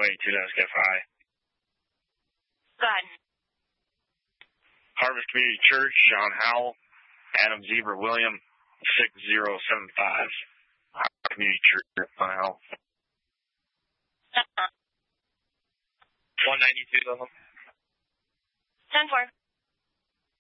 1082 SKFI. Go ahead. Harvest Community Church, Sean Howell, Adam Zebra William, 6075. Harvest Community Church, Sean Howell. 192 of them. 10-4.